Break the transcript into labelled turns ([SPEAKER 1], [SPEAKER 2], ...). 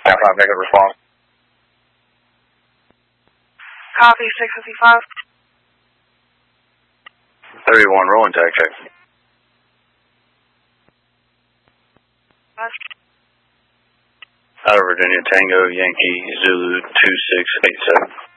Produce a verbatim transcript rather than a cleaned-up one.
[SPEAKER 1] nine five negative response.
[SPEAKER 2] Copy, six fifty-five.
[SPEAKER 1] thirty-one, rolling tag check. Out of Virginia, Tango, Yankee, Zulu, two six eight seven.